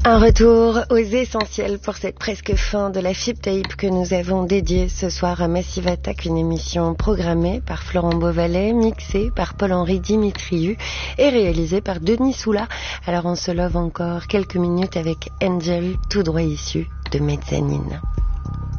Un retour aux essentiels pour cette presque fin de la FIP Tape que nous avons dédiée ce soir à Massive Attack, une émission programmée par Florent Beauvalet, mixée par Paul-Henri Dimitriou et réalisée par Denis Soula. Alors on se love encore quelques minutes avec Angel, tout droit issu de Mezzanine.